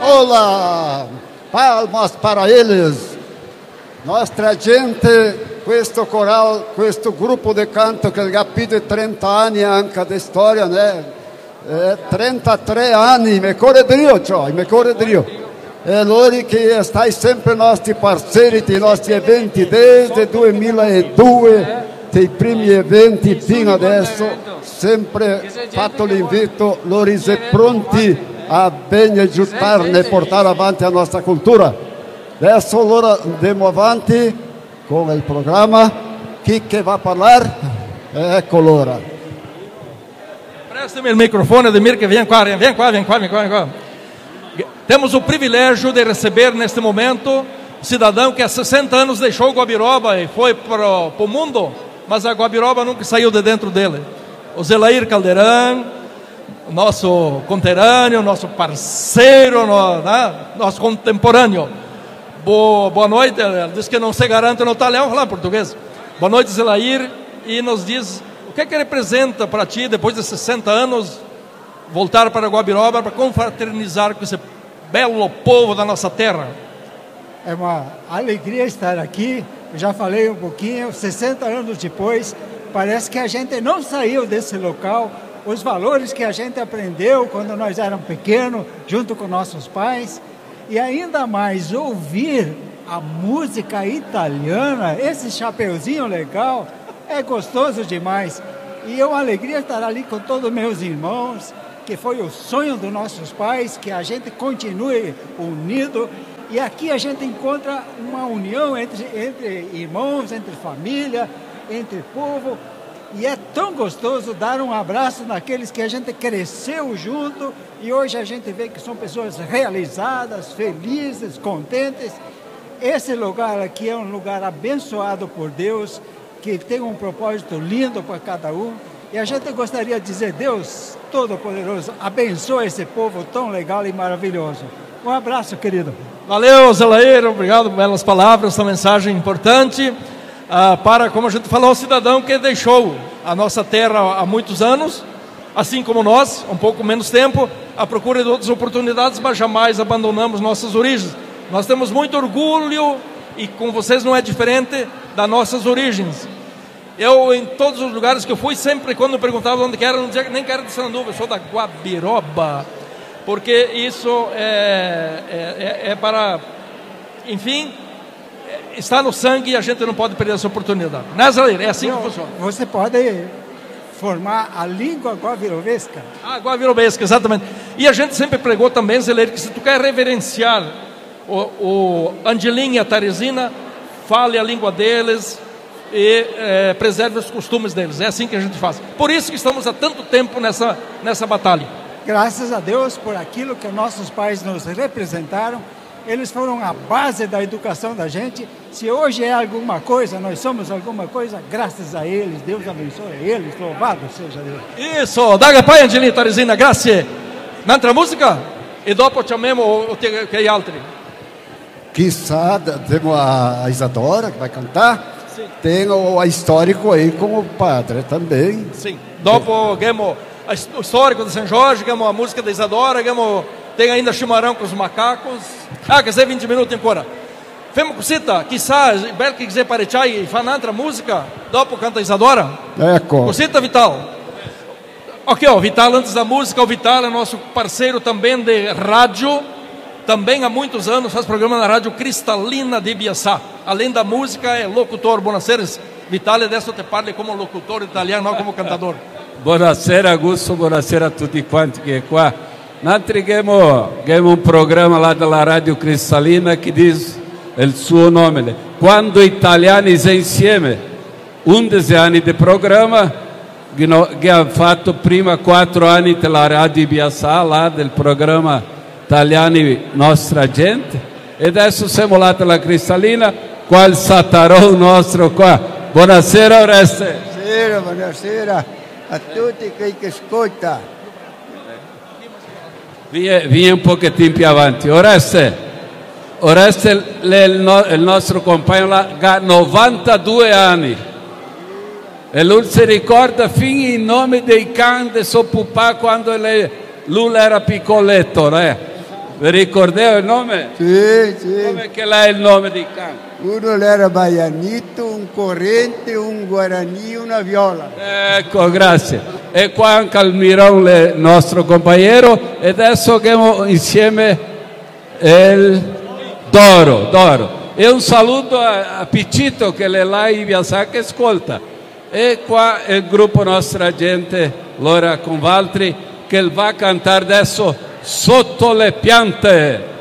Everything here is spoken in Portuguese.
Olá! Palmas para eles! Nostra gente, questo coral, questo gruppo di canto che ha più di 30 anni anche di storia, né? 33 anni, me cuore Dio, cioè, me cuore Dio. E loro che stai sempre nostri parceri dei nostri eventi, desde 2002, dei primi eventi fino adesso, sempre fatto l'invito, loro sono pronti a ben aiutarne e portare avanti la nostra cultura. Adesso allora andiamo avanti con il programma. Chi che va a parlare? Ecco l'ora. Presta-me il microfone, Ademir, que vem cá. Temos o privilégio de receber neste momento um cidadão que há 60 anos deixou Guabiroba e foi para o mundo, mas a Guabiroba nunca saiu de dentro dele. O Zelair Caldeirão, nosso conterrâneo, nosso parceiro, nosso contemporâneo. Boa noite, ele diz que não se garante no talhão, falar português. Boa noite, Zelair, e nos diz o que representa para ti, depois de 60 anos, voltar para Guabiroba para confraternizar com esse belo povo da nossa terra. É uma alegria estar aqui. Eu já falei um pouquinho, 60 anos depois, parece que a gente não saiu desse local. Os valores que a gente aprendeu quando nós éramos pequenos, junto com nossos pais, e ainda mais ouvir a música italiana, esse chapeuzinho legal, é gostoso demais. E é uma alegria estar ali com todos meus irmãos, que foi o sonho dos nossos pais, que a gente continue unido. E aqui a gente encontra uma união entre irmãos, entre família, entre povo. E é tão gostoso dar um abraço naqueles que a gente cresceu junto e hoje a gente vê que são pessoas realizadas, felizes, contentes. Esse lugar aqui é um lugar abençoado por Deus, que tem um propósito lindo para cada um. E a gente gostaria de dizer, Deus Todo-Poderoso, abençoa esse povo tão legal e maravilhoso. Um abraço, querido. Valeu, Zelair, obrigado por belas palavras, essa mensagem importante. Para, como a gente falou, um cidadão que deixou a nossa terra há muitos anos, assim como nós, um pouco menos tempo, à procura de outras oportunidades, mas jamais abandonamos nossas origens. Nós temos muito orgulho, e com vocês não é diferente, das nossas origens. Eu, em todos os lugares que eu fui, sempre quando perguntava onde que era, não dizia nem que era de Sananduva, eu sou da Guabiroba, porque isso é para, enfim, está no sangue e a gente não pode perder essa oportunidade. Né, Zelair? É assim que funciona. Você pode formar a língua guabirovesca. Guabirovesca, exatamente. E a gente sempre pregou também, Zelair, que se tu quer reverenciar o Angelim e a Teresina, fale a língua deles e preserve os costumes deles. É assim que a gente faz. Por isso que estamos há tanto tempo nessa batalha. Graças a Deus por aquilo que nossos pais nos representaram. Eles foram a base da educação da gente. Se hoje é alguma coisa, nós somos alguma coisa, graças a eles. Deus abençoe eles, louvado seja Deus. Isso, daga pai Angelina Teresina, grazie. N'altra musica? E dopo chiamiamo che altri. Chissà, temos a Isadora que vai cantar. Sim. Tem o histórico aí com o padre também. Sim, dopo abbiamo o histórico de São Jorge, abbiamo a música da Isadora, tem ainda chimarrão com os macacos. Quer dizer, 20 minutos ancora. Femo cosita, chissà, bel che quiser parecciai, fa un'altra musica, dopo canta Isadora. Ecco. Cosita, Vital. Ok, ó, Vital, antes da música, o Vital é nosso parceiro também de rádio, também há muitos anos faz programa na Rádio Cristalina de Ibiaçá. Além da música, é locutor. Buonasera, Vital, adesso te parli come locutor italiano, non come cantador. Buonasera Augusto, buonasera a tutti quanti che è qua. Noi abbiamo un programma là della Radio Cristalina che dice il suo nome. Quando italiani sono insieme, 11 anni di programma, che ha fatto prima 4 anni della Radio Ibiaçá, là del programma Italiani Nostra Gente, e adesso siamo là della Cristalina, qua il Satarò nostro qua. Buonasera Oreste. Buonasera a tutti che ascoltano. Vieni un pochettino più avanti. Oreste, il nostro compagno ha 92 anni e lui si ricorda fino i nomi dei cani di suo papà quando lui era piccoletto, Vi ricordate il nome? Sì, sì. Come che è il nome di canto? Uno era baianito, un corrente, un guarani, una viola. Ecco, grazie. E qua anche Almirão, il nostro compagno, e adesso abbiamo insieme il Doro. E un saluto a Piccito che è là in Viasà che ascolta. E qua il gruppo Nostra Gente, Lora con Valtri, che va a cantare adesso Sotto le piante.